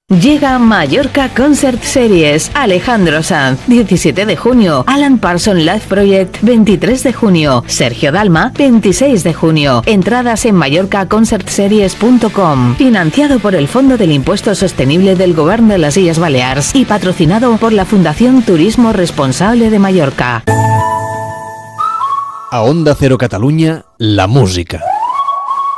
Llega Mallorca Concert Series. Alejandro Sanz, 17 de junio. Alan Parsons Live Project, 23 de junio. Sergio Dalma, 26 de junio. Entradas en mallorcaconcertseries.com. Financiado por el Fondo del Impuesto Sostenible del Govern de las Illes Balears y patrocinado por la Fundación Turismo Responsable de Mallorca. A Onda Cero Catalunya, la música.